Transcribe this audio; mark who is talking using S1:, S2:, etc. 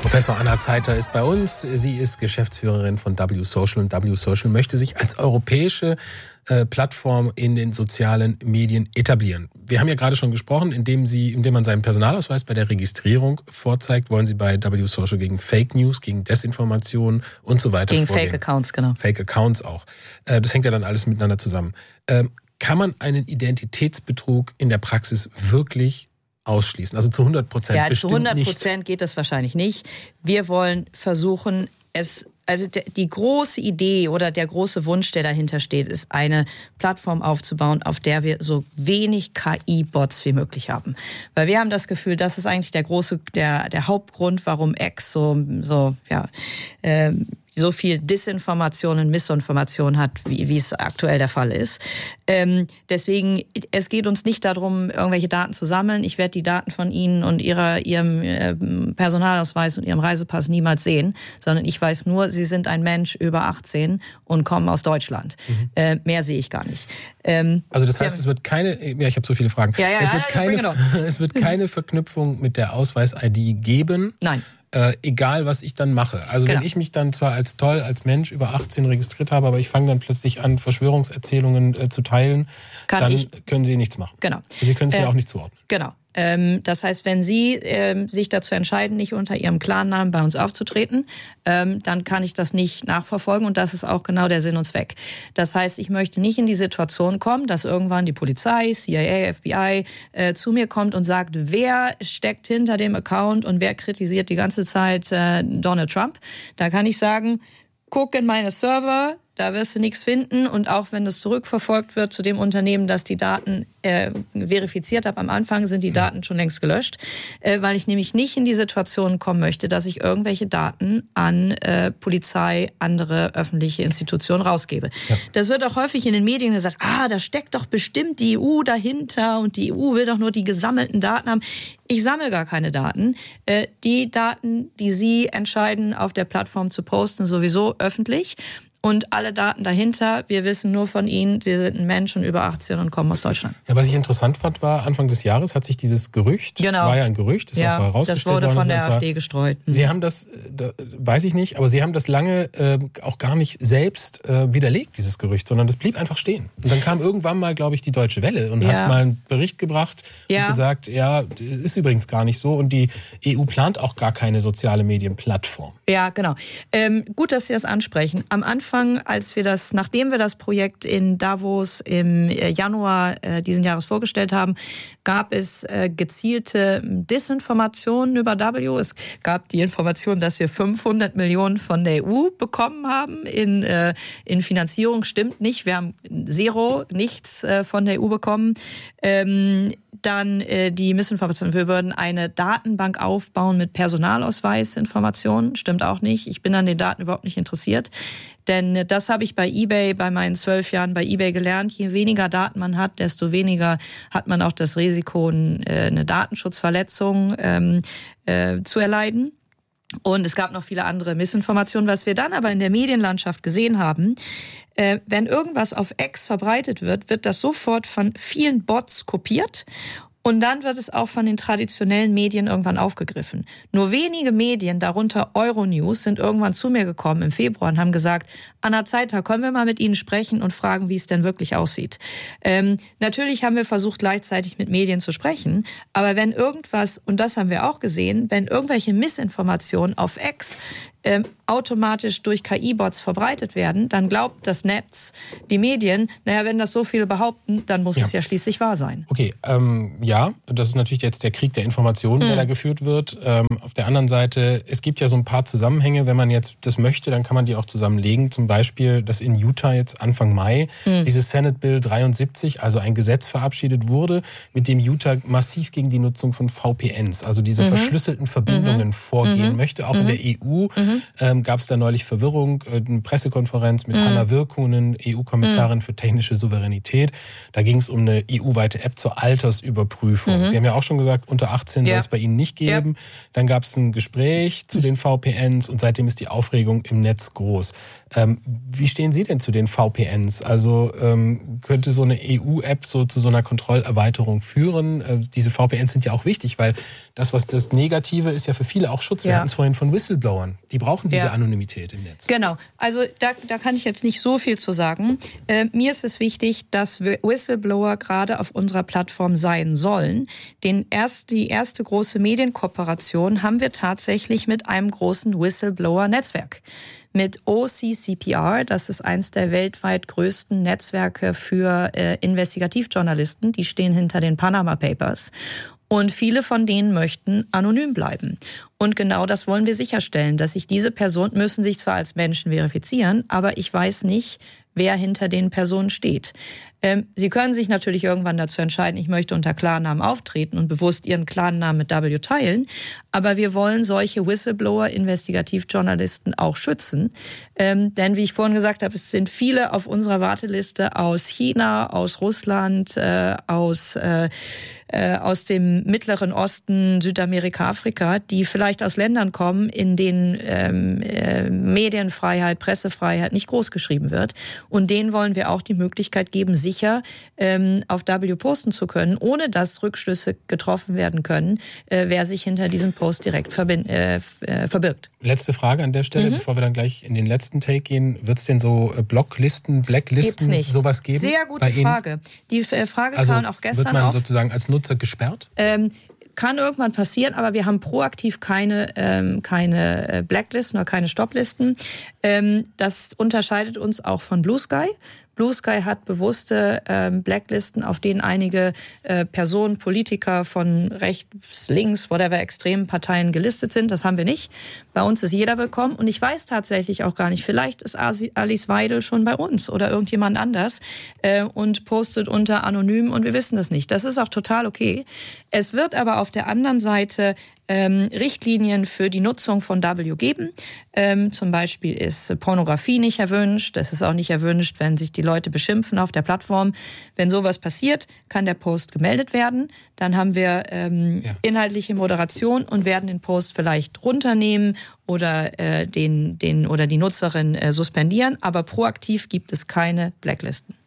S1: Professor Anna Zeither ist bei uns. Sie ist Geschäftsführerin von W-Social und W-Social möchte sich als europäische Plattform in den sozialen Medien etablieren. Wir haben ja gerade schon gesprochen, indem man seinen Personalausweis bei der Registrierung vorzeigt, wollen Sie bei W-Social gegen Fake News, gegen Desinformation und so weiter
S2: gegen
S1: vorgehen.
S2: Fake Accounts, genau.
S1: Fake Accounts auch. Das hängt ja dann alles miteinander zusammen. Kann man einen Identitätsbetrug in der Praxis wirklich ausschließen? Also zu 100%?
S2: Ja, zu 100% geht das wahrscheinlich nicht. Wir wollen versuchen, die große Idee oder der große Wunsch, der dahinter steht, ist, eine Plattform aufzubauen, auf der wir so wenig KI-Bots wie möglich haben. Weil wir haben das Gefühl, das ist eigentlich der Hauptgrund, warum X so viel Disinformation und Missinformation hat, wie es aktuell der Fall ist. Deswegen, es geht uns nicht darum, irgendwelche Daten zu sammeln. Ich werde die Daten von Ihnen und Ihrem Personalausweis und Ihrem Reisepass niemals sehen, sondern ich weiß nur, Sie sind ein Mensch über 18 und kommen aus Deutschland. Mehr sehe ich gar nicht.
S1: Also das heißt, es wird keine, ich habe so viele Fragen. Es wird keine Verknüpfung mit der Ausweis-ID geben.
S2: Nein.
S1: Egal, was ich dann mache. Also wenn ich mich dann zwar als Mensch über 18 registriert habe, aber ich fange dann plötzlich an, Verschwörungserzählungen zu teilen, können Sie nichts machen.
S2: Genau.
S1: Sie können es mir auch nicht zuordnen.
S2: Genau. Das heißt, wenn Sie sich dazu entscheiden, nicht unter Ihrem Klarnamen bei uns aufzutreten, dann kann ich das nicht nachverfolgen und das ist auch genau der Sinn und Zweck. Das heißt, ich möchte nicht in die Situation kommen, dass irgendwann die Polizei, CIA, FBI zu mir kommt und sagt, wer steckt hinter dem Account und wer kritisiert die ganze Zeit Donald Trump. Da kann ich sagen, guck in meine Server, da wirst du nichts finden und auch wenn das zurückverfolgt wird zu dem Unternehmen, das die Daten verifiziert hat, am Anfang sind die Daten schon längst gelöscht, weil ich nämlich nicht in die Situation kommen möchte, dass ich irgendwelche Daten an Polizei, andere öffentliche Institutionen rausgebe. Ja. Das wird auch häufig in den Medien gesagt, da steckt doch bestimmt die EU dahinter und die EU will doch nur die gesammelten Daten haben. Ich sammle gar keine Daten. Die Daten, die Sie entscheiden, auf der Plattform zu posten, sowieso öffentlich. Und alle Daten dahinter, wir wissen nur von Ihnen, Sie sind ein Mensch und über 18 und kommen aus Deutschland.
S1: Ja, was ich interessant fand, war, Anfang des Jahres hat sich dieses Gerücht, war ja ein Gerücht, ist auch herausgestellt worden.
S2: Das wurde von der AfD gestreut.
S1: Sie haben das, weiß ich nicht, aber Sie haben das lange auch gar nicht selbst widerlegt, dieses Gerücht, sondern das blieb einfach stehen. Und dann kam irgendwann mal, glaube ich, die Deutsche Welle und hat mal einen Bericht gebracht und gesagt, ist übrigens gar nicht so und die EU plant auch gar keine soziale Medienplattform.
S2: Ja, genau. Gut, dass Sie das ansprechen. Am Anfang, nachdem wir das Projekt in Davos im Januar diesen Jahres vorgestellt haben, gab es gezielte Disinformationen über W. Es gab die Information, dass wir 500 Millionen von der EU bekommen haben in Finanzierung. Stimmt nicht. Wir haben nichts von der EU bekommen. Dann die Missinformation. Wir würden eine Datenbank aufbauen mit Personalausweisinformationen. Stimmt auch nicht. Ich bin an den Daten überhaupt nicht interessiert. Denn das habe ich bei eBay, bei meinen 12 Jahren bei eBay gelernt. Je weniger Daten man hat, desto weniger hat man auch das Risiko, eine Datenschutzverletzung zu erleiden. Und es gab noch viele andere Missinformationen. Was wir dann aber in der Medienlandschaft gesehen haben, wenn irgendwas auf X verbreitet wird, wird das sofort von vielen Bots kopiert. Und dann wird es auch von den traditionellen Medien irgendwann aufgegriffen. Nur wenige Medien, darunter Euronews, sind irgendwann zu mir gekommen im Februar und haben gesagt, Anna Zeither, können wir mal mit Ihnen sprechen und fragen, wie es denn wirklich aussieht. Natürlich haben wir versucht, gleichzeitig mit Medien zu sprechen, aber wenn irgendwas, und das haben wir auch gesehen, wenn irgendwelche Missinformationen auf X automatisch durch KI-Bots verbreitet werden, dann glaubt das Netz, die Medien, wenn das so viele behaupten, dann muss es ja schließlich wahr sein.
S1: Okay, das ist natürlich jetzt der Krieg der Informationen, der da geführt wird. Auf der anderen Seite, es gibt ja so ein paar Zusammenhänge, wenn man jetzt das möchte, dann kann man die auch zusammenlegen. Zum Beispiel, dass in Utah jetzt Anfang Mai dieses Senate Bill 73, also ein Gesetz verabschiedet wurde, mit dem Utah massiv gegen die Nutzung von VPNs, also diese verschlüsselten Verbindungen vorgehen möchte, auch in der EU. gab es da neulich Verwirrung, eine Pressekonferenz mit Hanna Virkkunen, EU-Kommissarin für technische Souveränität. Da ging es um eine EU-weite App zur Altersüberprüfung. Sie haben ja auch schon gesagt, unter 18 soll es bei Ihnen nicht geben. Dann gab es ein Gespräch zu den VPNs und seitdem ist die Aufregung im Netz groß. Wie stehen Sie denn zu den VPNs? Also könnte so eine EU-App so zu so einer Kontrollerweiterung führen? Diese VPNs sind ja auch wichtig, weil das Negative ist ja für viele auch Schutz. Wir hatten es vorhin von Whistleblowern. Die brauchen diese Anonymität im Netz.
S2: Genau. Also da kann ich jetzt nicht so viel zu sagen. Mir ist es wichtig, dass Whistleblower gerade auf unserer Plattform sein sollen. Die erste große Medienkooperation haben wir tatsächlich mit einem großen Whistleblower-Netzwerk. Mit OCCPR, das ist eins der weltweit größten Netzwerke für Investigativjournalisten. Die stehen hinter den Panama Papers. Und viele von denen möchten anonym bleiben. Und genau das wollen wir sicherstellen, dass sich diese Personen müssen sich zwar als Menschen verifizieren, aber ich weiß nicht, wer hinter den Personen steht. Sie können sich natürlich irgendwann dazu entscheiden, ich möchte unter Klarnamen auftreten und bewusst Ihren Klarnamen mit W teilen. Aber wir wollen solche Whistleblower, Investigativjournalisten auch schützen. Denn wie ich vorhin gesagt habe, es sind viele auf unserer Warteliste aus China, aus Russland, aus dem Mittleren Osten, Südamerika, Afrika, die vielleicht aus Ländern kommen, in denen Medienfreiheit, Pressefreiheit nicht großgeschrieben wird. Und denen wollen wir auch die Möglichkeit geben, sicher auf W posten zu können, ohne dass Rückschlüsse getroffen werden können, wer sich hinter diesem Post direkt verbirgt.
S1: Letzte Frage an der Stelle, bevor wir dann gleich in den letzten Take gehen. Wird es denn so Blocklisten, Blacklisten, sowas geben?
S2: Sehr gute Frage. Die Frage kam auch gestern auf.
S1: Wird man sozusagen als Nutzer gesperrt?
S2: Kann irgendwann passieren, aber wir haben proaktiv keine Blacklisten oder keine Stopplisten. Das unterscheidet uns auch von Blue Sky. Blue Sky hat bewusste Blacklisten, auf denen einige Personen, Politiker von rechts, links, whatever, extremen Parteien gelistet sind. Das haben wir nicht. Bei uns ist jeder willkommen. Und ich weiß tatsächlich auch gar nicht, vielleicht ist Alice Weidel schon bei uns oder irgendjemand anders und postet unter anonym und wir wissen das nicht. Das ist auch total okay. Es wird aber auf der anderen Seite Richtlinien für die Nutzung von W geben. Zum Beispiel ist Pornografie nicht erwünscht. Es ist auch nicht erwünscht, wenn sich die Leute beschimpfen auf der Plattform. Wenn sowas passiert, kann der Post gemeldet werden. Dann haben wir inhaltliche Moderation und werden den Post vielleicht runternehmen oder den oder die Nutzerin suspendieren. Aber proaktiv gibt es keine Blacklisten.